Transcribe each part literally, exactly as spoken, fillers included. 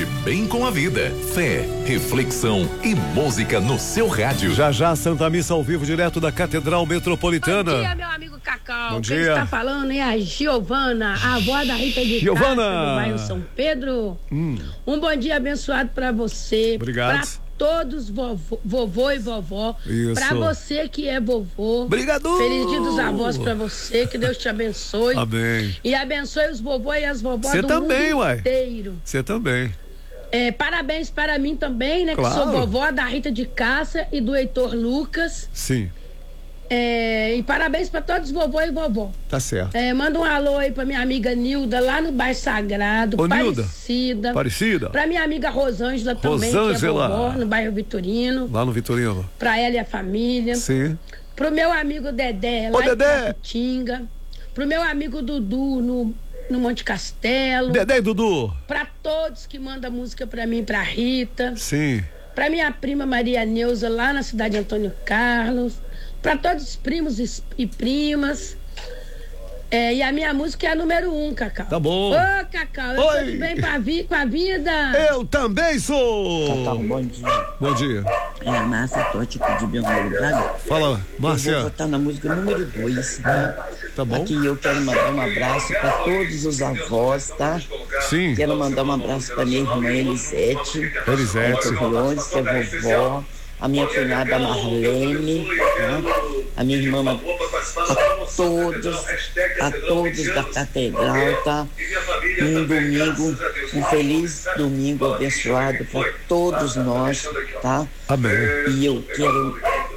De bem com a vida. Fé, reflexão e música no seu rádio. Já já, Santa Missa ao vivo, direto da Catedral Metropolitana. Bom dia, meu amigo Cacau. Bom Quem dia. está falando é a Giovana, a avó da Rita de Giovana. Castro, do bairro São Pedro. Hum. Um bom dia abençoado para você. Obrigado. Pra todos, vovô, vovô e vovó. Isso. Pra você que é vovô. Obrigado. Feliz dia dos avós pra você, que Deus te abençoe. Amém. E abençoe os vovô e as vovós Cê do também, mundo uai. inteiro. Você também. É, parabéns para mim também, né? Claro. Que sou vovó da Rita de Cássia e do Heitor Lucas. Sim. É, e parabéns para todos os vovô e vovó. Tá certo. É, manda um alô aí pra minha amiga Nilda, lá no bairro Sagrado. Ô, Nilda. Parecida. Parecida. Pra minha amiga Rosângela também, Rosângela. que é vovó, no bairro Vitorino. Lá no Vitorino. Pra ela e a família. Sim. Pro meu amigo Dedé, Ô, lá Dedé. em Capitinga. Pro meu amigo Dudu, no, no Monte Castelo. Dedé e Dudu. Pra todos que mandam música pra mim, pra Rita. Sim. Pra minha prima Maria Neuza, lá na cidade de Antônio Carlos. Pra todos os primos e, e primas. É, e a minha música é a número um, Cacau. Tá bom. Ô, Cacau, eu Oi. tô de bem pra vi, com a vida. Eu também sou. Cacau, bom dia. Bom dia. É a Márcia Totti pediu meu número, sabe? Fala, Eu vou Márcia. votar na música número dois, né? Tá bom? Aqui eu quero mandar um abraço pra todos os avós, tá? Sim. Quero mandar um abraço pra minha irmã Elisete. Elisete. Torreões, que é vovó. A minha cunhada Marlene, né? A minha irmã, a todos, a todos da Catedral, tá? Um domingo, um feliz domingo abençoado para todos nós, tá? Amém. E eu quero,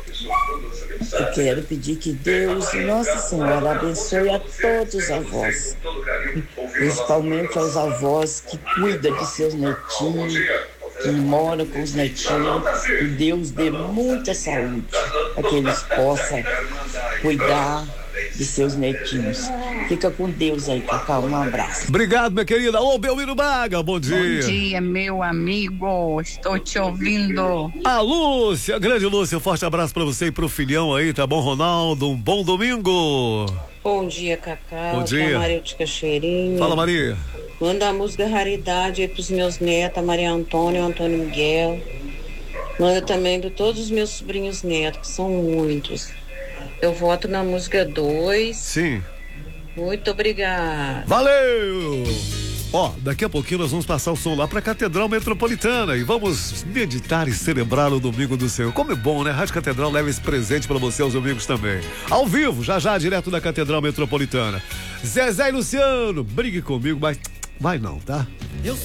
eu quero pedir que Deus, Nossa Senhora, abençoe a todos os avós, principalmente aos avós que cuidam de seus netinhos, que moram com os netinhos, que Deus dê muita saúde para que eles possam cuidar de seus netinhos. Fica com Deus aí, Cacau, um abraço. Obrigado, minha querida. Ô, Belmiro Baga, bom dia. Bom dia, meu amigo, estou te ouvindo. A Lúcia, grande Lúcia, um forte abraço pra você e pro filhão aí, tá bom, Ronaldo? Um bom domingo. Bom dia, Cacau. Bom dia. Aqui é a Maria de Cachoeirinha. Fala, Maria. Manda a música Raridade aí pros meus netos, a Maria Antônia e o Antônio Miguel. Manda também para todos os meus sobrinhos netos, que são muitos. Eu voto na música dois. Sim. Muito obrigada. Valeu! Ó, daqui a pouquinho nós vamos passar o som lá pra Catedral Metropolitana e vamos meditar e celebrar o Domingo do Senhor. Como é bom, né? Rádio Catedral leva esse presente pra você aos domingos também. Ao vivo, já já, direto da Catedral Metropolitana. Zezé e Luciano, brigue comigo, mas vai não, tá? Eu